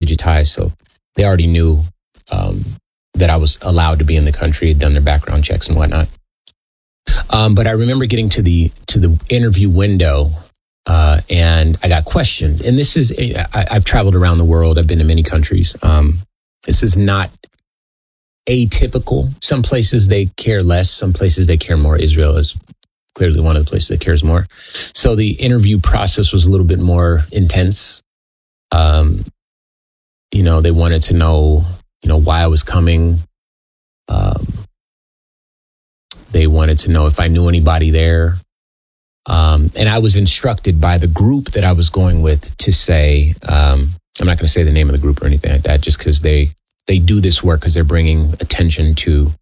digitized, so they already knew that I was allowed to be in the country, had done their background checks and whatnot. But I remember getting to the interview window, and I got questioned. And this is, I've traveled around the world. I've been to many countries. This is not atypical. Some places they care less. Some places they care more. Israel is clearly one of the places that cares more. So the interview process was a little bit more intense. They wanted to know, why I was coming. They wanted to know if I knew anybody there. And I was instructed by the group that I was going with to say, I'm not going to say the name of the group or anything like that, just because they do this work because they're bringing attention to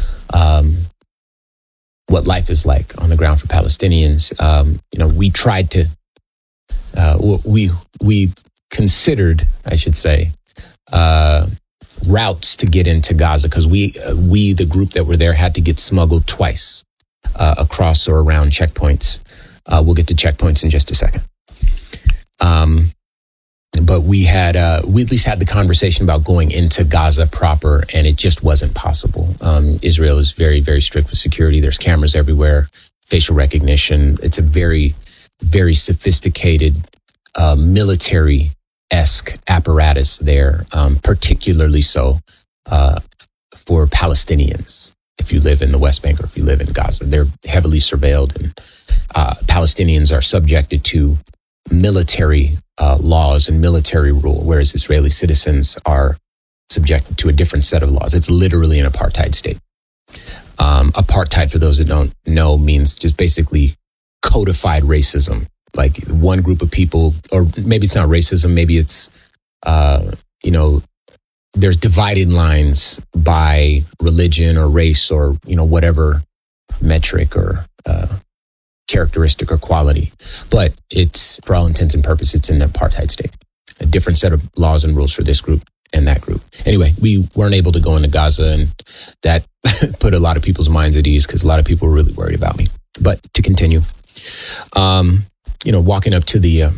what life is like on the ground for Palestinians. We tried to, we considered, I should say, routes to get into Gaza, because we, the group that were there, had to get smuggled twice across or around checkpoints. We'll get to checkpoints in just a second. But we at least had the conversation about going into Gaza proper, and it just wasn't possible. Israel is very, very strict with security. There's cameras everywhere, facial recognition. It's a very, very sophisticated military-esque apparatus there, particularly so for Palestinians. If you live in the West Bank or if you live in Gaza, they're heavily surveilled, and Palestinians are subjected to military laws and military rule, whereas Israeli citizens are subjected to a different set of laws. It's literally an apartheid state. Apartheid, for those that don't know, means just basically codified racism. Like one group of people, or maybe it's not racism, maybe it's, there's divided lines by religion or race or, whatever metric or characteristic or quality. But it's, for all intents and purposes, it's an apartheid state. A different set of laws and rules for this group and that group. Anyway, we weren't able to go into Gaza, and that put a lot of people's minds at ease because a lot of people were really worried about me. But to continue, walking up to the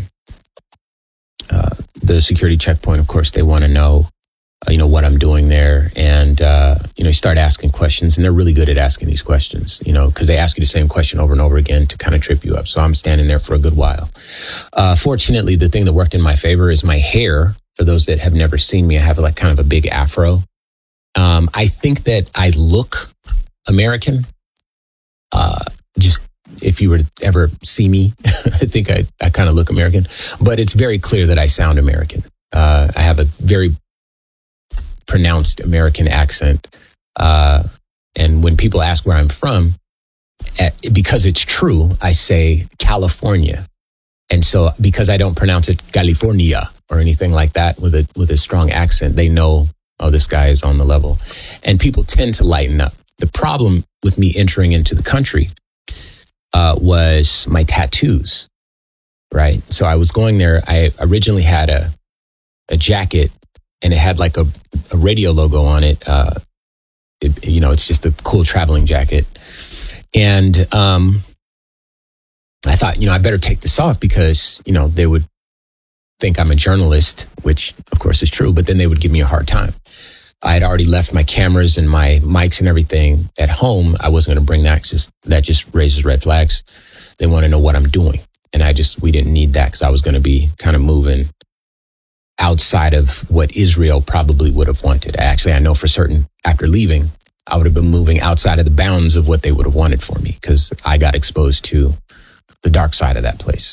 security checkpoint, of course, they want to know, what I'm doing there. And, you start asking questions, and they're really good at asking these questions, because they ask you the same question over and over again to kind of trip you up. So I'm standing there for a good while. Fortunately, the thing that worked in my favor is my hair. For those that have never seen me, I have like kind of a big afro. I think that I look American. Just if you were to ever see me, I think I kind of look American, but it's very clear that I sound American. I have a very pronounced American accent. And when people ask where I'm from, because it's true, I say California. And so because I don't pronounce it California or anything like that with a strong accent, they know, oh, this guy is on the level. And people tend to lighten up. The problem with me entering into the country was my tattoos, right? So I was going there. I originally had a jacket, and it had like a radio logo on it. It's just a cool traveling jacket. And I thought, I better take this off because, they would think I'm a journalist, which of course is true, but then they would give me a hard time. I had already left my cameras and my mics and everything at home. I wasn't going to bring that because that just raises red flags. They want to know what I'm doing. And we didn't need that because I was going to be kind of moving outside of what Israel probably would have wanted. Actually, I know for certain after leaving, I would have been moving outside of the bounds of what they would have wanted for me because I got exposed to the dark side of that place,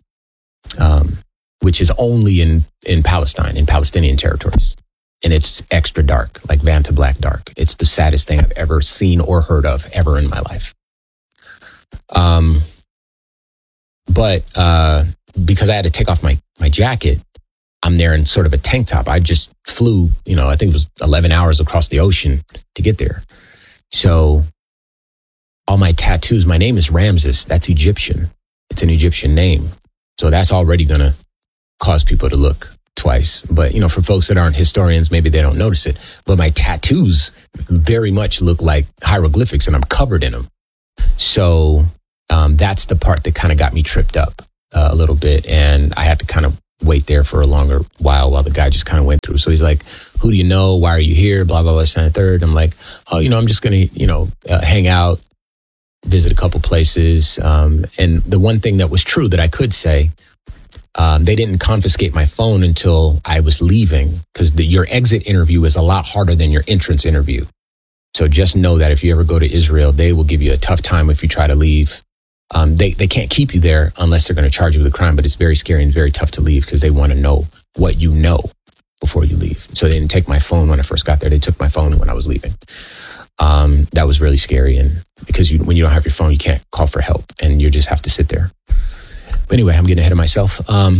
which is only in Palestine, in Palestinian territories. And it's extra dark, like Vanta Black dark. It's the saddest thing I've ever seen or heard of ever in my life. But because I had to take off my jacket, I'm there in sort of a tank top. I just flew, I think it was 11 hours across the ocean to get there. So all my tattoos, my name is Ramses. That's Egyptian. It's an Egyptian name. So that's already going to cause people to look twice. But, for folks that aren't historians, maybe they don't notice it. But my tattoos very much look like hieroglyphics, and I'm covered in them. So that's the part that kind of got me tripped up a little bit. And I had to kind of wait there for a longer while the guy just kind of went through. So he's like, who do you know? Why are you here? Blah, blah, blah, this and the third. I'm like, oh, I'm just going to, hang out, visit a couple places. And the one thing that was true that I could say, they didn't confiscate my phone until I was leaving, because your exit interview is a lot harder than your entrance interview. So just know that if you ever go to Israel, they will give you a tough time if you try to leave. They can't keep you there unless they're going to charge you with a crime, but it's very scary and very tough to leave because they want to know what you know before you leave. So they didn't take my phone when I first got there. They took my phone when I was leaving. That was really scary. And because when you don't have your phone, you can't call for help and you just have to sit there. But anyway, I'm getting ahead of myself.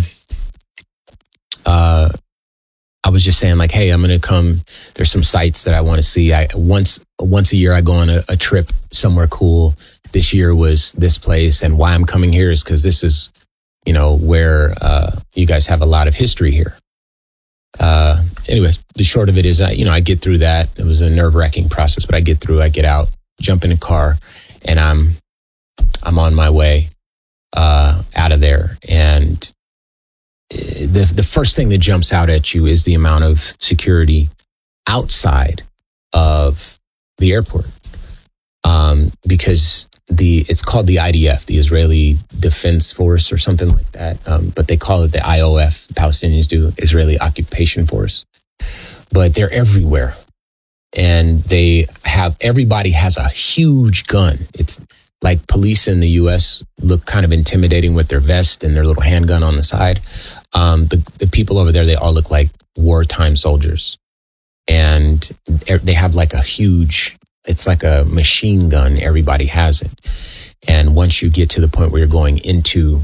I was just saying like, hey, I'm going to come. There's some sites that I want to see. Once a year, I go on a trip somewhere cool. This year was this place. And why I'm coming here is because this is, where you guys have a lot of history here. Anyway, the short of it is, I get through that. It was a nerve-wracking process, but I get through, I get out, jump in a car, and I'm on my way out of there. And the first thing that jumps out at you is the amount of security outside of the airport, because it's called the IDF, the Israeli Defense Force or something like that, but they call it the IOF. The Palestinians do, Israeli Occupation Force, but they're everywhere, and everybody has a huge gun. It's like police in the U.S. look kind of intimidating with their vest and their little handgun on the side. The people over there, they all look like wartime soldiers. And they have like it's like a machine gun. Everybody has it. And once you get to the point where you're going into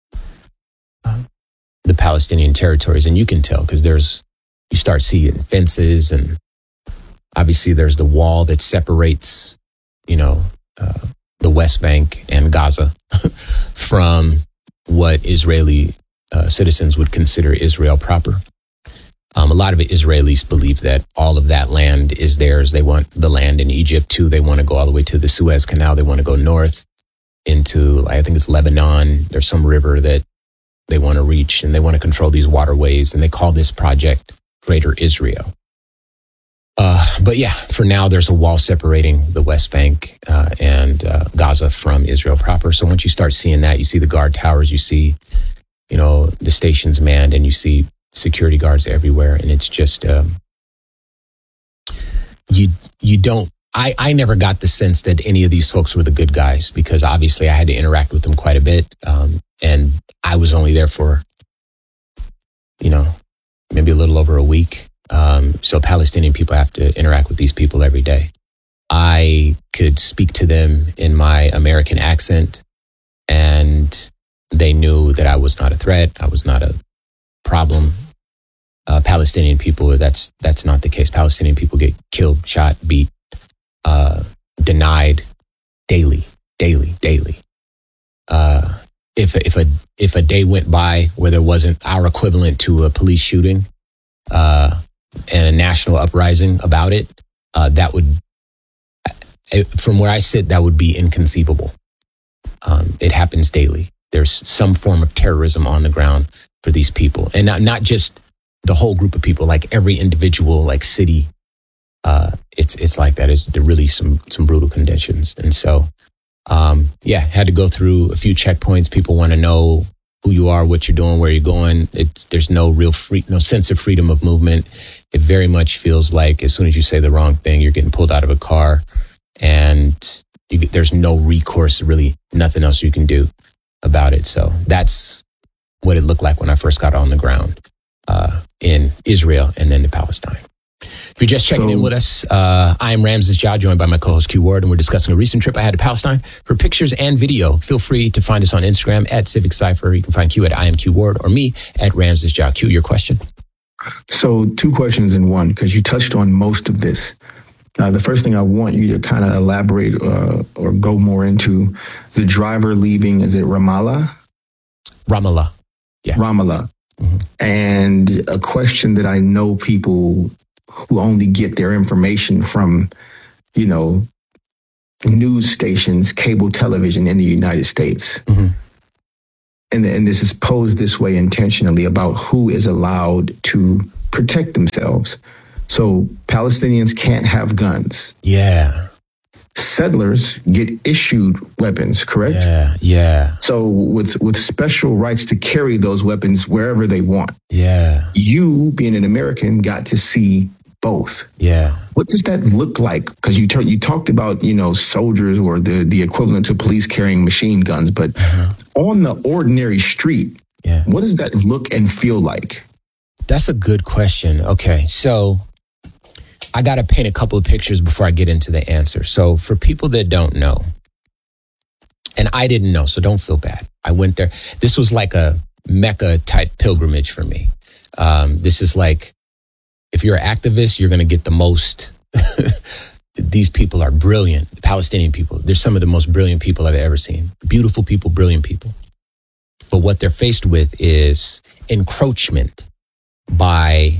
the Palestinian territories, and you can tell because you start seeing fences, and obviously there's the wall that separates, the West Bank and Gaza from what Israeli citizens would consider Israel proper. A lot of Israelis believe that all of that land is theirs. They want the land in Egypt too. They want to go all the way to the Suez Canal. They want to go north into, I think it's Lebanon. There's some river that they want to reach, and they want to control these waterways. And they call this project Greater Israel. But yeah, for now, there's a wall separating the West Bank and Gaza from Israel proper. So once you start seeing that, you see the guard towers, you see, the stations manned, and you see security guards everywhere. And it's just, you don't, I never got the sense that any of these folks were the good guys, because obviously I had to interact with them quite a bit. And I was only there for, maybe a little over a week. So Palestinian people have to interact with these people every day. I could speak to them in my American accent, and they knew that I was not a threat. I was not a problem. Palestinian people, that's not the case. Palestinian people get killed, shot, beat, denied daily. If a day went by where there wasn't our equivalent to a police shooting, and a national uprising about it, that would, from where I sit, that would be inconceivable. It happens daily. There's some form of terrorism on the ground for these people, and not just the whole group of people, like every individual, like city. It's like that. There really some brutal conditions, and so had to go through a few checkpoints. People want to know who you are, what you're doing, where you're going. There's no real no sense of freedom of movement. It very much feels like as soon as you say the wrong thing, you're getting pulled out of a car, and there's no recourse, really nothing else you can do about it. So that's what it looked like when I first got on the ground in Israel and then to Palestine. If you're just checking in with us, I am Ramses Ja, joined by my co-host Q Ward, and we're discussing a recent trip I had to Palestine. For pictures and video, feel free to find us on Instagram at Civic Cypher. You can find Q at I am Q Ward, or me at Ramses Ja. Q, your question? So 2 questions in one, because you touched on most of this. The first thing I want you to kind of elaborate or go more into, the driver leaving, is it Ramallah? Ramallah. Yeah. Ramallah. Mm-hmm. And a question that I know people who only get their information from, news stations, cable television in the United States. Mm-hmm. and this is posed this way intentionally about who is allowed to protect themselves. So Palestinians can't have guns. Yeah. Settlers get issued weapons, correct? Yeah. So with special rights to carry those weapons wherever they want. Yeah. You, being an American, got to see both. Yeah. What does that look like? Because you talked about, soldiers or the equivalent to police carrying machine guns, but on the ordinary street, what does that look and feel like? That's a good question. Okay, so I got to paint a couple of pictures before I get into the answer. So for people that don't know, and I didn't know, so don't feel bad. I went there. This was like a Mecca type pilgrimage for me. This is like, if you're an activist, you're going to get the most. These people are brilliant. The Palestinian people, they're some of the most brilliant people I've ever seen. Beautiful people, brilliant people. But what they're faced with is encroachment by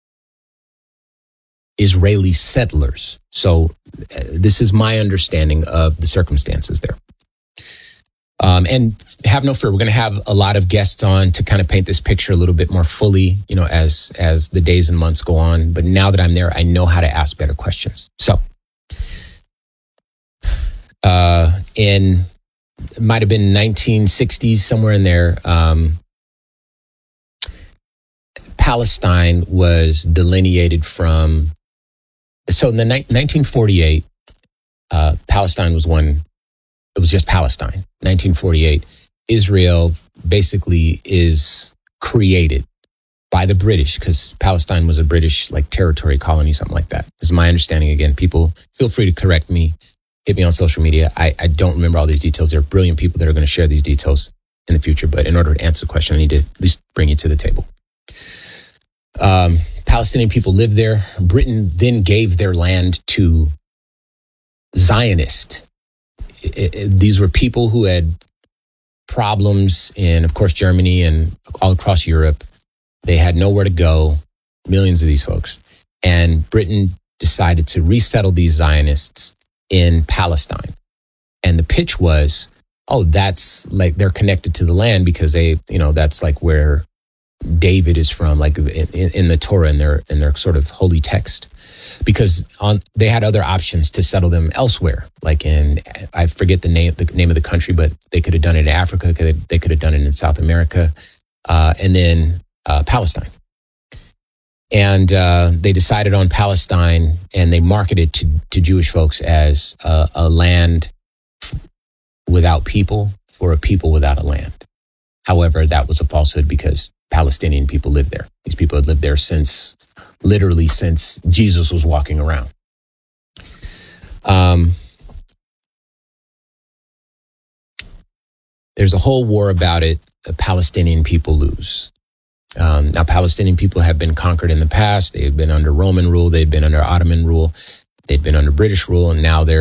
Israeli settlers. So this is my understanding of the circumstances there. And have no fear, we're going to have a lot of guests on to kind of paint this picture a little bit more fully, as the days and months go on. But now that I'm there, I know how to ask better questions. So it might have been 1960s, somewhere in there, Palestine was delineated from. So in the 1948, Palestine was one. It was just Palestine. 1948, Israel basically is created by the British, because Palestine was a British territory, colony, something like that. This is my understanding. Again, people feel free to correct me, hit me on social media. I don't remember all these details. There are brilliant people that are going to share these details in the future. But in order to answer the question, I need to at least bring you to the table. Palestinian people lived there. Britain then gave their land to Zionists. These were people who had problems in, of course, Germany and all across Europe. They had nowhere to go, millions of these folks. And Britain decided to resettle these Zionists in Palestine. And the pitch was, that's they're connected to the land because that's where David is from, in the Torah, in their sort of holy text. Because they had other options to settle them elsewhere, I forget the name of the country, but they could have done it in Africa, they could have done it in South America, and then Palestine. And they decided on Palestine, and they marketed to Jewish folks as a land without people for a people without a land. However, that was a falsehood because Palestinian people lived there. These people had lived there literally since Jesus was walking around. There's a whole war about it. The Palestinian people lose. Now, Palestinian people have been conquered in the past. They've been under Roman rule. They've been under Ottoman rule. They've been under British rule. And now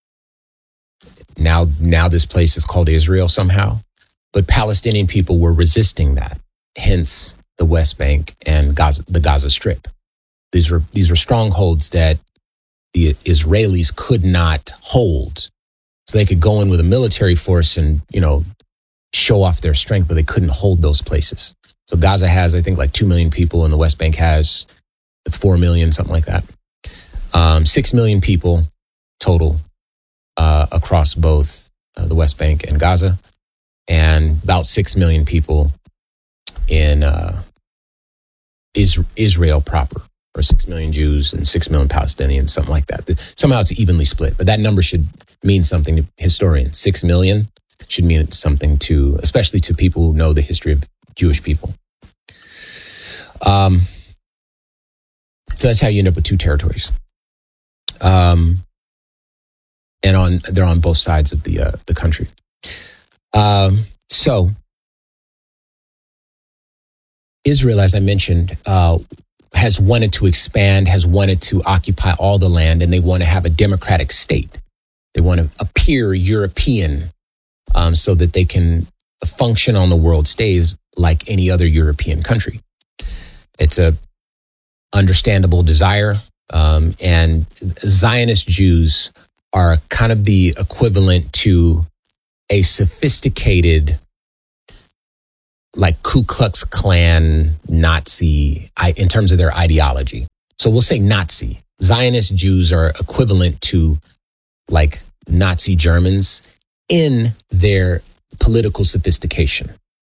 now this place is called Israel somehow. But Palestinian people were resisting that. Hence the West Bank and the Gaza Strip. These were strongholds that the Israelis could not hold. So they could go in with a military force and, show off their strength, but they couldn't hold those places. So Gaza has, I think, 2 million people, and the West Bank has 4 million, something like that. 6 million people total across both the West Bank and Gaza, and about 6 million people in Israel proper, or 6 million Jews and 6 million Palestinians, something like that. Somehow it's evenly split, but that number should mean something to historians. 6 million should mean something especially to people who know the history of Jewish people. So that's how you end up with two territories. And they're on both sides of the country. So Israel, as I mentioned, has wanted to expand, has wanted to occupy all the land, and they want to have a democratic state. They want to appear European so that they can function on the world stage like any other European country. It's a understandable desire, and Zionist Jews are kind of the equivalent to a sophisticated like Ku Klux Klan, Nazi, in terms of their ideology. So we'll say Nazi. Zionist Jews are equivalent to like Nazi Germans in their political sophistication.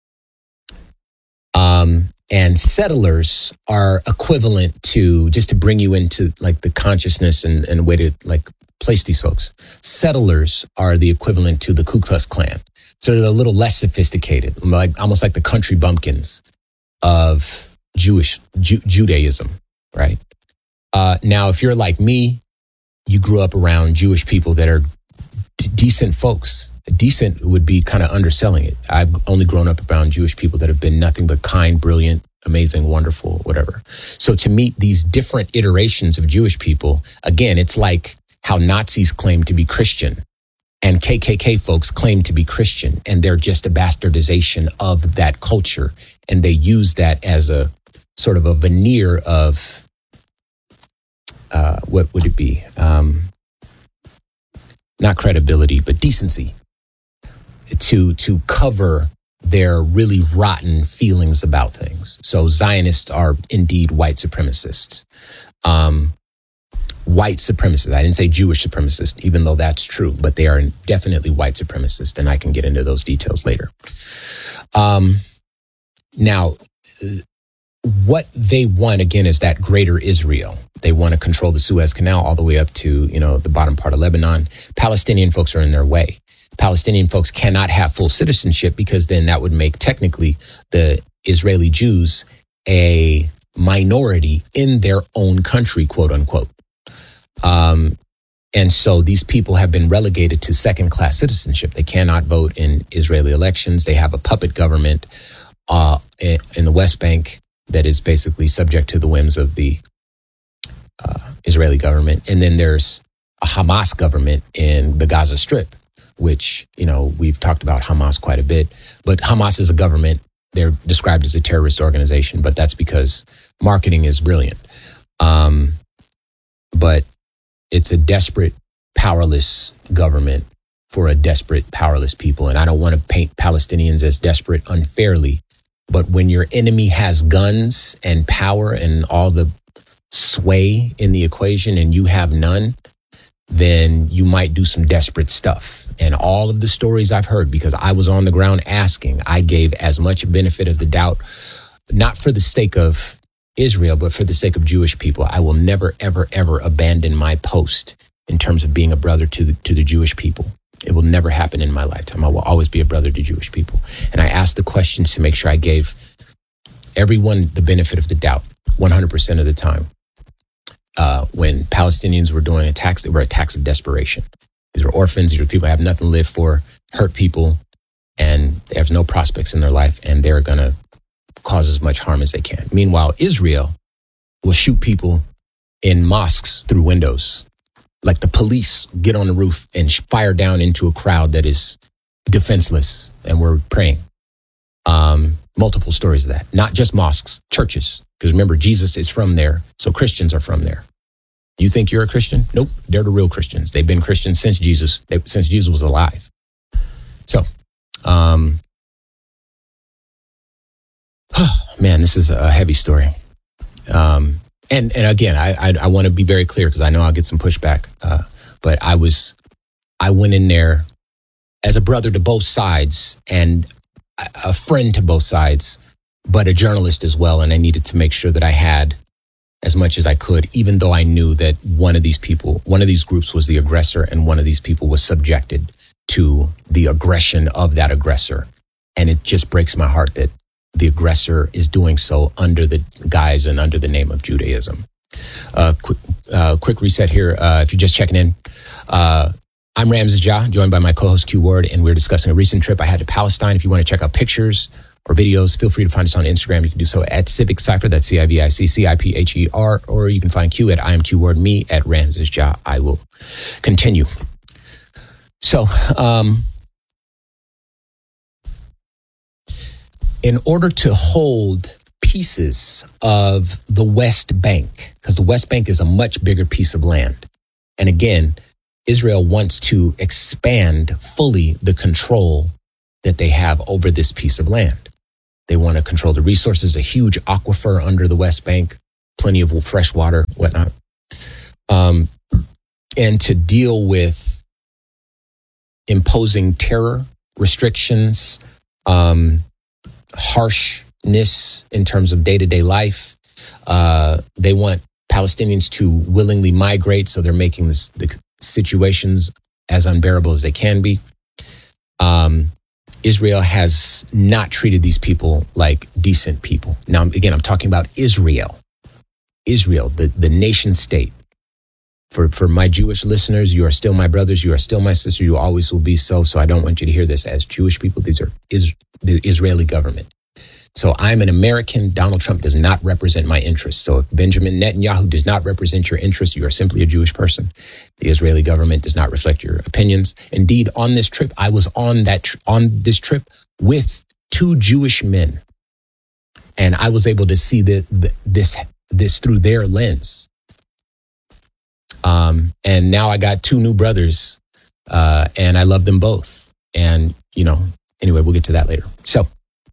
And settlers are equivalent to, just to bring you into like the consciousness and way to like place these folks. Settlers are the equivalent to the Ku Klux Klan. So they're a little less sophisticated, like almost like the country bumpkins of Judaism, right? Now, if you're like me, you grew up around Jewish people that are decent folks. Decent would be kind of underselling it. I've only grown up around Jewish people that have been nothing but kind, brilliant, amazing, wonderful, whatever. So to meet these different iterations of Jewish people, again, it's like how Nazis claim to be Christian and KKK folks claim to be Christian, and they're just a bastardization of that culture. And they use that as a sort of a veneer of, what would it be? Not credibility, but decency. To cover their really rotten feelings about things. So Zionists are indeed white supremacists. White supremacists. I didn't say Jewish supremacists, even though that's true, but they are definitely white supremacists, and I can get into those details later. Now, what they want, again, is that greater Israel. They want to control the Suez Canal all the way up to, the bottom part of Lebanon. Palestinian folks are in their way. Palestinian folks cannot have full citizenship because then that would make technically the Israeli Jews a minority in their own country, quote unquote. And so these people have been relegated to second-class citizenship. They cannot vote in Israeli elections. They have a puppet government in the West Bank that is basically subject to the whims of the Israeli government. And then there's a Hamas government in the Gaza Strip, which, we've talked about Hamas quite a bit. But Hamas is a government. They're described as a terrorist organization, but that's because marketing is brilliant. But it's a desperate, powerless government for a desperate, powerless people. And I don't want to paint Palestinians as desperate unfairly. But when your enemy has guns and power and all the sway in the equation and you have none, then you might do some desperate stuff. And all of the stories I've heard, because I was on the ground asking, I gave as much benefit of the doubt, not for the sake of Israel, but for the sake of Jewish people. I will never, ever, ever abandon my post in terms of being a brother to the Jewish people. It will never happen in my lifetime. I will always be a brother to Jewish people. And I asked the questions to make sure I gave everyone the benefit of the doubt 100% of the time. When Palestinians were doing attacks, they were attacks of desperation. These are orphans. These are people who have nothing to live for, hurt people, and they have no prospects in their life, and they're going to cause as much harm as they can. Meanwhile, Israel will shoot people in mosques through windows. Like the police get on the roof and fire down into a crowd that is defenseless, and we're praying. Multiple stories of that. Not just mosques, churches. Because remember, Jesus is from there, so Christians are from there. You think you're a Christian? Nope, they're the real Christians. They've been Christians since Jesus was alive. So, man, this is a heavy story. And again, I want to be very clear because I know I'll get some pushback. But I went in there as a brother to both sides and a friend to both sides, but a journalist as well. And I needed to make sure that I had as much as I could, even though I knew that one of these groups was the aggressor and one of these people was subjected to the aggression of that aggressor. And it just breaks my heart that the aggressor is doing so under the guise and under the name of Judaism. Quick reset here. If you're just checking in, I'm Ramses Ja, joined by my co-host Q Ward, and we're discussing a recent trip I had to Palestine. If you want to check out pictures or videos, feel free to find us on Instagram. You can do so at Civic Cypher, that's CIVICCIPHER, or you can find Q at I am Q Ward, me at Ramses Ja. I will continue. So, in order to hold pieces of the West Bank, because the West Bank is a much bigger piece of land, and again, Israel wants to expand fully the control that they have over this piece of land. They want to control the resources, a huge aquifer under the West Bank, plenty of fresh water, whatnot. And to deal with imposing terror, restrictions, harshness in terms of day-to-day life. They want Palestinians to willingly migrate, so they're making the situations as unbearable as they can be. Israel has not treated these people like decent people. Now, again, I'm talking about Israel, the nation state. For my Jewish listeners, you are still my brothers, you are still my sisters, you always will be so. So I don't want you to hear this as Jewish people. These are the Israeli government. So I'm an American. Donald Trump does not represent my interests. So if Benjamin Netanyahu does not represent your interests, you are simply a Jewish person. The Israeli government does not reflect your opinions. Indeed, on this trip, I was on this trip with 2 Jewish men, and I was able to see this through their lens. And now I got 2 new brothers, and I love them both. And, anyway, we'll get to that later. So,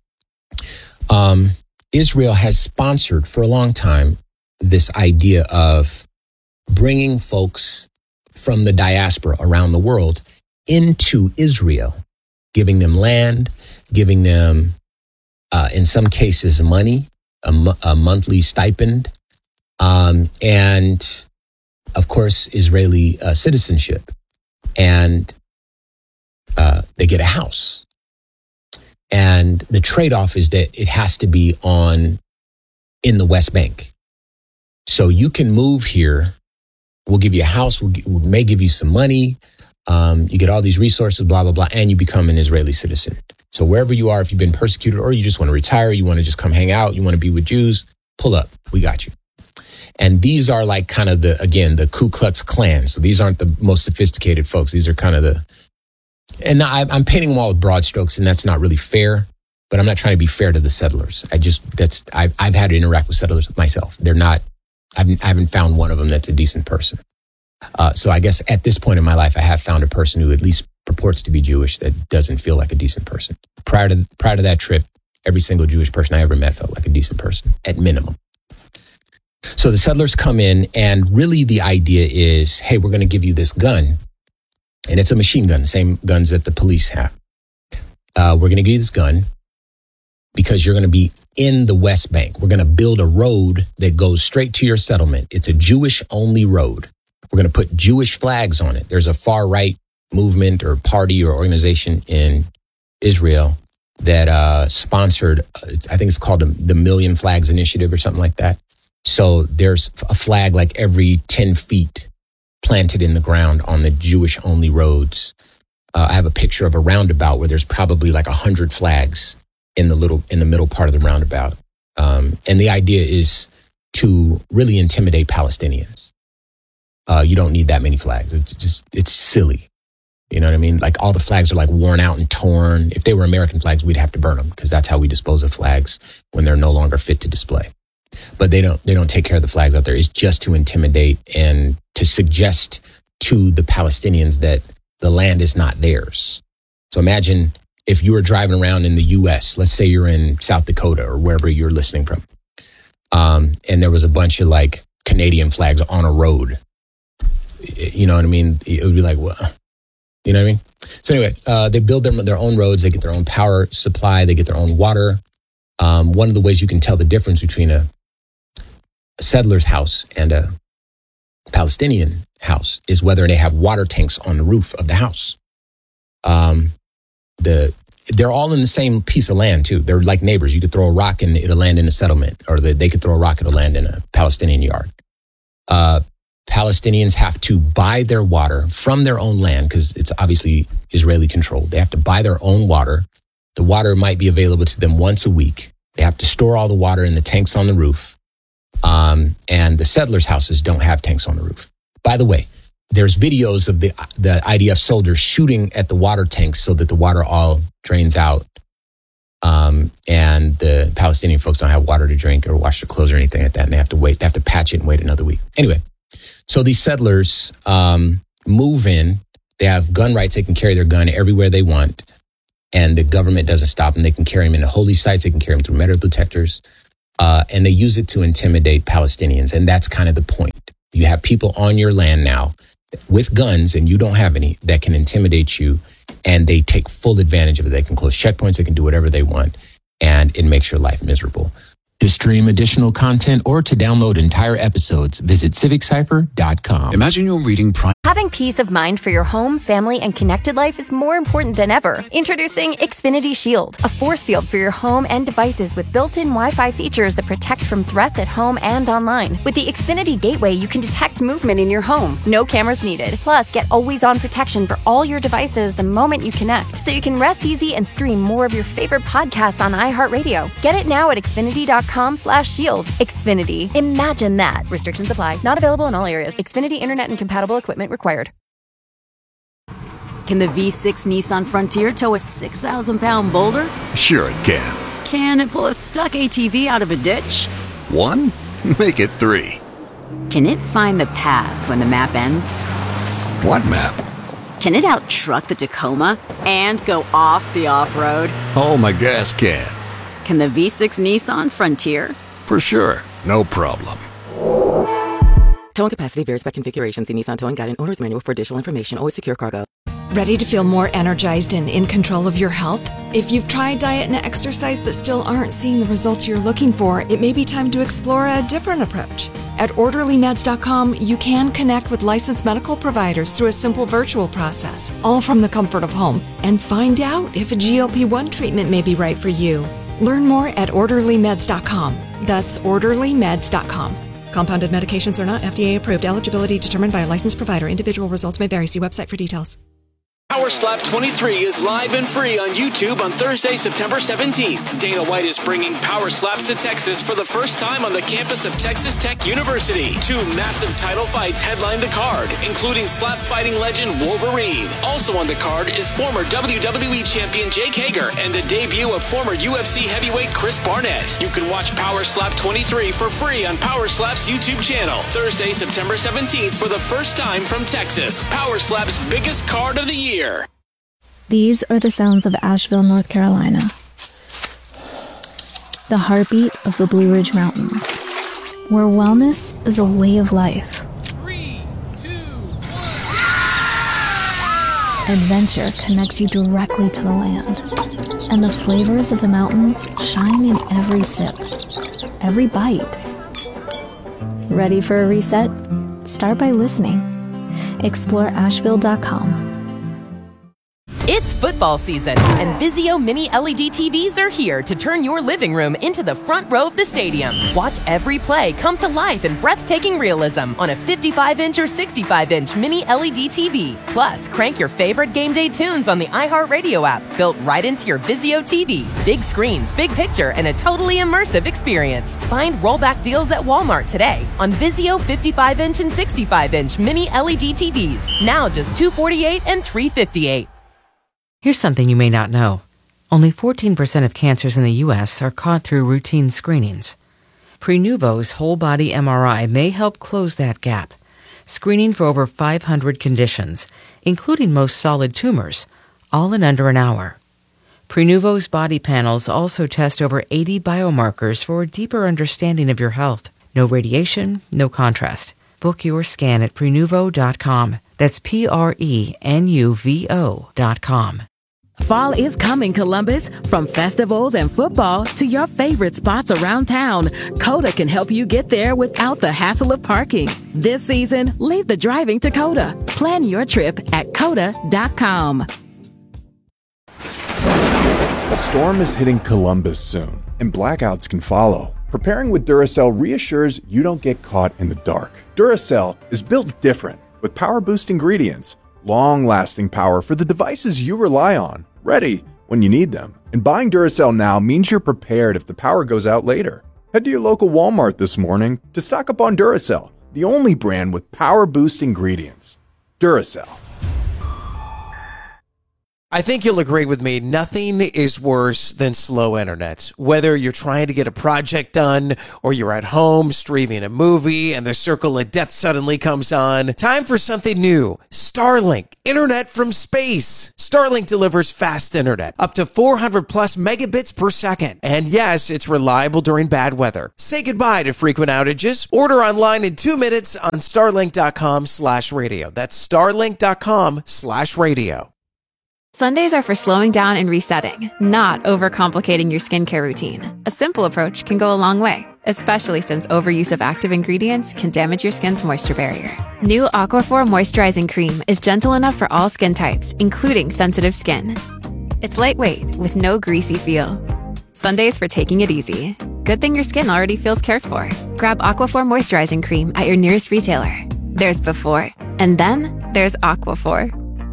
Israel has sponsored for a long time this idea of bringing folks from the diaspora around the world into Israel, giving them land, giving them, in some cases, money, a monthly stipend, and of course, Israeli citizenship, and they get a house. And the trade-off is that it has to be in the West Bank. So you can move here. We'll give you a house. We may give you some money. You get all these resources, blah, blah, blah, and you become an Israeli citizen. So wherever you are, if you've been persecuted or you just want to retire, you want to just come hang out, you want to be with Jews, pull up. We got you. And these are like kind of the Ku Klux Klan. So these aren't the most sophisticated folks. These are kind of and I'm painting them all with broad strokes, and that's not really fair, but I'm not trying to be fair to the settlers. I've had to interact with settlers myself. I haven't found one of them that's a decent person. So I guess at this point in my life, I have found a person who at least purports to be Jewish that doesn't feel like a decent person. Prior to that trip, every single Jewish person I ever met felt like a decent person, at minimum. So the settlers come in, and really the idea is, hey, we're going to give you this gun, and it's a machine gun, the same guns that the police have. We're going to give you this gun because you're going to be in the West Bank. We're going to build a road that goes straight to your settlement. It's a Jewish-only road. We're going to put Jewish flags on it. There's a far-right movement or party or organization in Israel that sponsored, I think it's called the Million Flags Initiative or something like that. So there's a flag like every 10 feet planted in the ground on the Jewish-only roads. I have a picture of a roundabout where there's probably like 100 flags in the middle part of the roundabout. And the idea is to really intimidate Palestinians. You don't need that many flags. It's silly. You know what I mean? Like all the flags are like worn out and torn. If they were American flags, we'd have to burn them because that's how we dispose of flags when they're no longer fit to display. But they don't take care of the flags out there. It's just to intimidate and to suggest to the Palestinians that the land is not theirs. So imagine if you were driving around in the U.S., let's say you're in South Dakota or wherever you're listening from, and there was a bunch of like Canadian flags on a road. You know what I mean? It would be like, well, you know what I mean? So anyway, they build their own roads. They get their own power supply. They get their own water. One of the ways you can tell the difference between a settler's house and a Palestinian house is whether they have water tanks on the roof of the house. They're all in the same piece of land too. They're like neighbors. You could throw a rock and it'll land in a settlement, or they could throw a rock, it'll land in a Palestinian yard. Palestinians have to buy their water from their own land because it's obviously Israeli controlled. They have to buy their own water. The water might be available to them once a week. They have to store all the water in the tanks on the roof. And the settlers' houses don't have tanks on the roof. By the way, there's videos of the IDF soldiers shooting at the water tanks so that the water all drains out. And the Palestinian folks don't have water to drink or wash their clothes or anything like that. And they have to wait. They have to patch it and wait another week. Anyway, so these settlers move in. They have gun rights. They can carry their gun everywhere they want. and the government doesn't stop them. They can carry them into holy sites. They can carry them through metal detectors. And they use it to intimidate Palestinians. And that's kind of the point. You have people on your land now with guns, and you don't have any, that can intimidate you. And they take full advantage of it. They can close checkpoints. They can do whatever they want. And it makes your life miserable. To stream additional content or to download entire episodes, visit civiccypher.com. Imagine you're reading Having peace of mind for your home, family, and connected life is more important than ever. Introducing Xfinity Shield, a force field for your home and devices with built-in Wi-Fi features that protect from threats at home and online. With the Xfinity Gateway, you can detect movement in your home. No cameras needed. Plus, get always-on protection for all your devices the moment you connect, so you can rest easy and stream more of your favorite podcasts on iHeartRadio. Get it now at Xfinity.com/shield. Xfinity. Imagine that. Restrictions apply. Not available in all areas. Xfinity Internet and compatible equipment required. Can the V6 Nissan Frontier tow a 6,000-pound boulder? Sure it can. Can it pull a stuck ATV out of a ditch? 1? Make it 3. Can it find the path when the map ends? What map? Can it out-truck the Tacoma and go off the off-road? Oh, my gas can. Can the V6 Nissan Frontier? For sure. No problem. Towing capacity varies by configuration. See Nissan Towing Guide and Owner's Manual for additional information. Always secure cargo. Ready to feel more energized and in control of your health? If you've tried diet and exercise but still aren't seeing the results you're looking for, it may be time to explore a different approach. At OrderlyMeds.com, you can connect with licensed medical providers through a simple virtual process, all from the comfort of home, and find out if a GLP-1 treatment may be right for you. Learn more at OrderlyMeds.com. That's OrderlyMeds.com. Compounded medications are not FDA approved. Eligibility determined by a licensed provider. Individual results may vary. See website for details. Power Slap 23 is live and free on YouTube on Thursday, September 17th. Dana White is bringing Power Slaps to Texas for the first time on the campus of Texas Tech University. 2 massive title fights headline the card, including slap fighting legend Wolverine. Also on the card is former WWE champion Jake Hager and the debut of former UFC heavyweight Chris Barnett. You can watch Power Slap 23 for free on Power Slap's YouTube channel. Thursday, September 17th for the first time from Texas. Power Slap's biggest card of the year. These are the sounds of Asheville, North Carolina. The heartbeat of the Blue Ridge Mountains, where wellness is a way of life. 3, 2, 1. Adventure connects you directly to the land, and the flavors of the mountains shine in every sip, every bite. Ready for a reset? Start by listening. Explore Asheville.com. It's football season, and Vizio Mini LED TVs are here to turn your living room into the front row of the stadium. Watch every play come to life in breathtaking realism on a 55-inch or 65-inch Mini LED TV. Plus, crank your favorite game day tunes on the iHeartRadio app, built right into your Vizio TV. Big screens, big picture, and a totally immersive experience. Find rollback deals at Walmart today on Vizio 55-inch and 65-inch Mini LED TVs. Now just $248 and $358. Here's something you may not know. Only 14% of cancers in the U.S. are caught through routine screenings. Prenuvo's whole-body MRI may help close that gap, screening for over 500 conditions, including most solid tumors, all in under an hour. Prenuvo's body panels also test over 80 biomarkers for a deeper understanding of your health. No radiation, no contrast. Book your scan at Prenuvo.com. That's Prenuvo.com. Fall is coming, Columbus. From festivals and football to your favorite spots around town, Coda can help you get there without the hassle of parking. This season, leave the driving to Coda. Plan your trip at Coda.com. A storm is hitting Columbus soon, and blackouts can follow. Preparing with Duracell reassures you don't get caught in the dark. Duracell is built different, with power-boost ingredients, long-lasting power for the devices you rely on, ready when you need them. And buying Duracell now means you're prepared if the power goes out later. Head to your local Walmart this morning to stock up on Duracell, the only brand with power-boost ingredients. Duracell. I think you'll agree with me. Nothing is worse than slow internet. Whether you're trying to get a project done or you're at home streaming a movie and the circle of death suddenly comes on. Time for something new. Starlink. Internet from space. Starlink delivers fast internet. Up to 400 plus megabits per second. And yes, it's reliable during bad weather. Say goodbye to frequent outages. Order online in 2 minutes on starlink.com/radio. That's starlink.com/radio. Sundays are for slowing down and resetting, not overcomplicating your skincare routine. A simple approach can go a long way, especially since overuse of active ingredients can damage your skin's moisture barrier. New Aquaphor Moisturizing Cream is gentle enough for all skin types, including sensitive skin. It's lightweight, with no greasy feel. Sundays for taking it easy. Good thing your skin already feels cared for. Grab Aquaphor Moisturizing Cream at your nearest retailer. There's before, and then there's Aquaphor.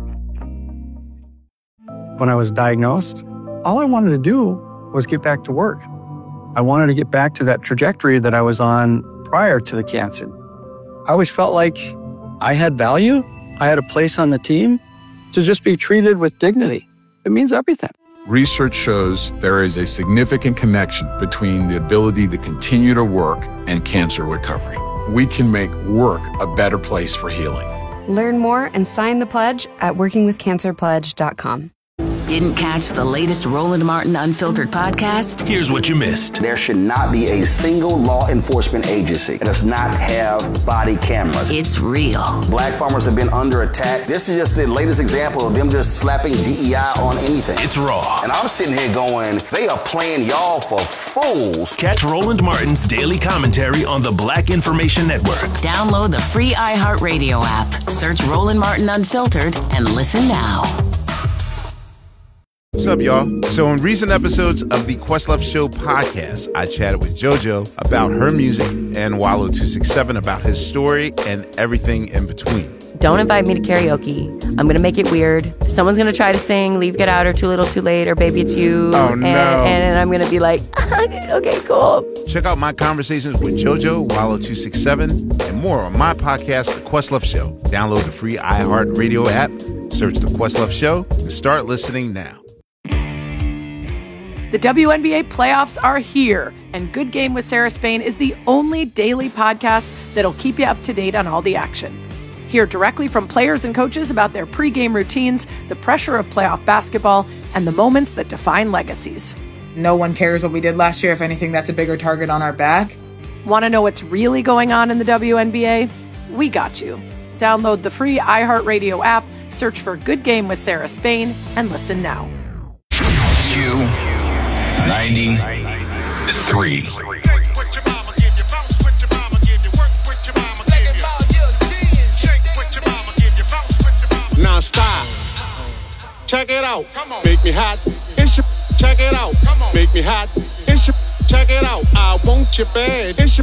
When I was diagnosed, all I wanted to do was get back to work. I wanted to get back to that trajectory that I was on prior to the cancer. I always felt like I had value, I had a place on the team. To just be treated with dignity, it means everything. Research shows there is a significant connection between the ability to continue to work and cancer recovery. We can make work a better place for healing. Learn more and sign the pledge at workingwithcancerpledge.com. Didn't catch the latest Roland Martin Unfiltered podcast? Here's what you missed. There should not be a single law enforcement agency that does not have body cameras. It's real. Black farmers have been under attack. This is just the latest example of them just slapping DEI on anything. It's raw. And I'm sitting here going, they are playing y'all for fools. Catch Roland Martin's daily commentary on the Black Information Network. Download the free iHeartRadio app. Search Roland Martin Unfiltered and listen now. What's up, y'all? So in recent episodes of the Questlove Show podcast, I chatted with JoJo about her music and Wallo267 about his story and everything in between. Don't invite me to karaoke. I'm going to make it weird. Someone's going to try to sing Leave, Get Out, or Too Little, Too Late, or Baby It's You. Oh, no. And I'm going to be like, okay, cool. Check out my conversations with JoJo, Wallo267, and more on my podcast, The Questlove Show. Download the free iHeartRadio app, search The Questlove Show, and start listening now. The WNBA playoffs are here, and Good Game with Sarah Spain is the only daily podcast that'll keep you up to date on all the action. Hear directly from players and coaches about their pregame routines, the pressure of playoff basketball, and the moments that define legacies. No one cares what we did last year. If anything, that's a bigger target on our back. Want to know what's really going on in the WNBA? We got you. Download the free iHeartRadio app, search for Good Game with Sarah Spain, and listen now. Q93. Now stop. Check it out. Make me hot. It's your. Check it out. Make me hot. It's your. Check it out. I want you bad. It's your.